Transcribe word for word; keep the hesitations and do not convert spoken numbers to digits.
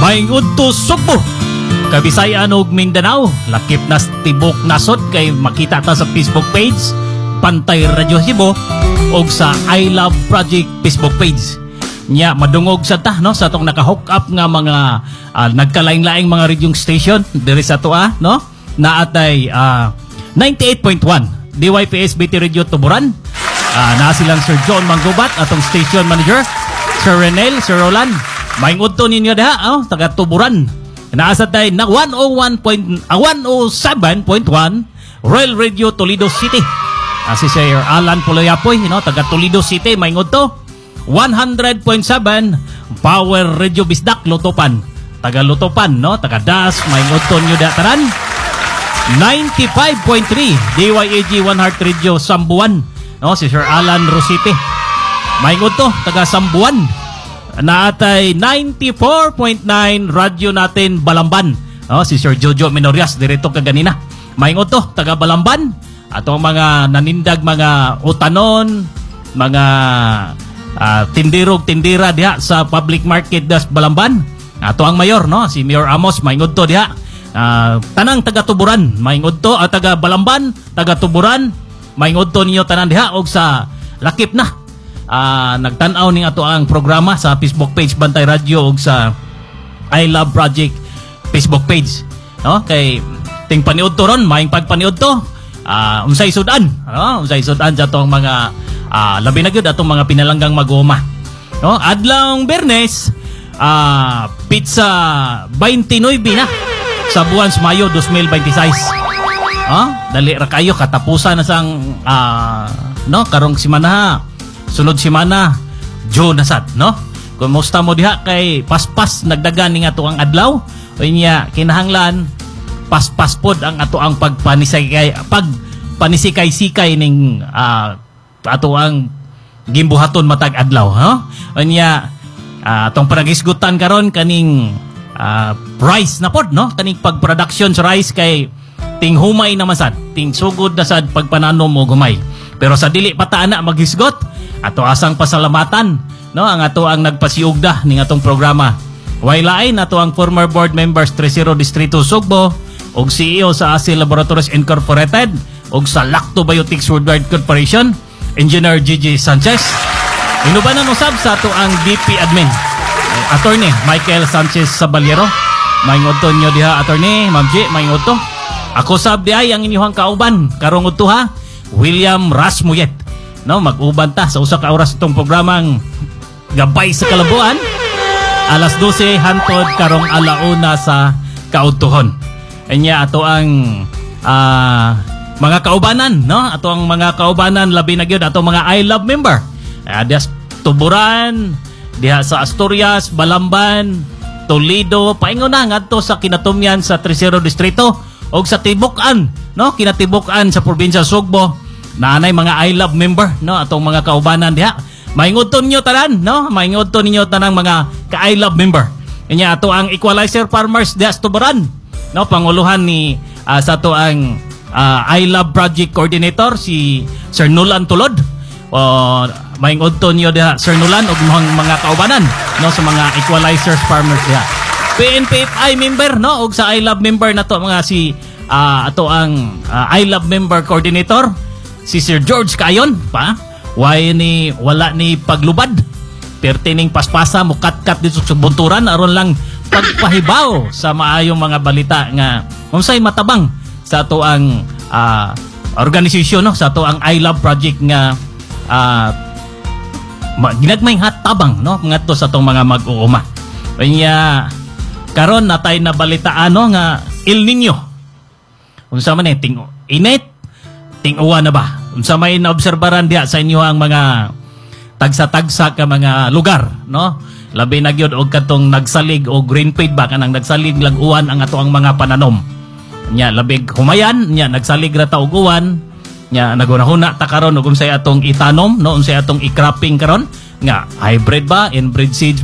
Maingod to Sugbo, Kabisayan ug Mindanao. Lakip na tibok nasod kay makita ta sa Facebook page Bantay Radyo Cebu og sa I Love Project Facebook page. Nya madungog sa ta no sa atong naka-hook up nga mga uh, nagkalaing-laing mga radio station diri sa tuwa no na atay uh, ninety-eight point one D Y P S B T Radio Tuburan. Uh, na silang Sir John Manggubat atong station manager, Sir Renel, Sir Roland. Maingod to ninyo diha oh, taga Tuburan. Naasa tay na one oh one point uh, one oh seven point one Royal Radio Toledo City. Uh, si Sir Alan Puloyapoy no taga Toledo City maingod to. one hundred point seven Power Radio Bisdak Lutopan, taga Lutopan no taga Das maingod to nyo da taran. ninety-five point three D Y A G One Heart Radio Sambuan no si Sir Alan Rosite maingod to taga Sambuan. Naatay ninety-four point nine radyo natin Balamban no si Sir Jojo Menorias direto kaganina maingod to taga Balamban. Atong mga nanindag mga utanon mga uh, tindirog tindira diha sa public market das Balamban. Ato ang mayor no si Mayor Amos maingod to diha. Uh, tanang taga Tuburan maingod to at uh, taga Balamban taga Tuburan maingod to ninyo tanan diha og sa lakip na uh, nagtan-aw ning ato ang programa sa Facebook page Bantay Radio og sa I Love Project Facebook page no kay ting paniud to ron maing pagpaniud to uh, unsay sudan no unsay sudan sa atong mga uh, labi na gyud atong mga pinalanggang mag-uuma no adlawng Biyernes uh, pizza twenty-nine na sa buwan sa Mayo twenty twenty-six. Ah, dali ra kayo katapusan na sang uh, no karong semana sunod semana June na sad no. Kumusta mo diha kay paspas nagdagan ning ato ang adlaw. Unya kinahanglan paspas pod ang ato ang pagpanisay pag panisikay-sikay ning uh, ato ang gimbuhaton matag adlaw ha. Unya uh, atong panagisgutan karon kaning Uh, rice na pod no kaning pag-production sa rice kay ting humay naman sad ting sugod na sad pagpananom mo humay pero sa dili pa ta ana maghisgot ato asang pasalamatan no ang ato ang nagpasiugda ning atong programa waylain ato ang former board members Tresero Distrito Sugbo og C E O sa A S I Laboratories Incorporated og sa Lactobiotics Worldwide Corporation Engineer Gigi Sanchez. Inubanan usab sa ato ang D P admin Attorney Michael Sanchez Sabaliero. Maingod to nyo diha Attorney Ma'am G maingod to. Ako sab di ay ang inyong kauban karong udto ha William Rasmuyet no mag-uban ta sa usa ka oras itong programang Gabay sa Kalabuan alas dose hantod karong alauna sa kaudtohon. Anya ato ang uh, mga kaubanan no ato ang mga kaubanan labi na gyud ato mga I Love member uh, dias Tuburan diha sa Asturias, Balamban, Toledo, paingon na ngadto sa kinatumyan sa Tresero Distrito og sa Tibukan, no? Kinatibukan sa probinsya Sugbo. Naanay mga I Love member, no? Atong mga kaubanan diha. Maingod to ninyo tanan, no? Maingod to ninyo tanang mga ka-I Love member. Inya ato ang Equalizer Farmers diha sa Tuburan, no? Panguluhan ni uh, sa ato ang uh, I Love Project Coordinator si Sir Nolan Tulod. Uh, maingod to niyo diha Sir Nolan og mga, mga kaubanan no sa mga Equalizers Farmers diha. P N P F I member no og sa I Love member nato mga si uh, ato ang uh, I Love member coordinator si Sir George Cayon pa way ni wala ni paglubad pertining paspasa mo kat-kat dito sa bunturan aron lang pagpahibaw sa maayong mga balita nga unsay matabang sa ato ang uh, organisasyon no sa ato ang I Love project nga uh, ginagmay hatabang no mga to sa tong mga mag-uuma. Kanya karon natay na balitaan no nga El Nino. Unsa man eh ting init, ting uwan na ba? Unsa may naobserbaran diha sa inyo ang mga tagsa-tagsa ka mga lugar, no? Labi na gyud og katong nagsalig og green paid ba kanang nagsalig lag uwan ang ato ang mga pananom. Nya labig humayan, nya nagsalig ra ta og uwan. Nya nagunahuna ta karon og unsay atong itanom, no? Unsay atong i-cropping karon nga hybrid ba, inbred seeds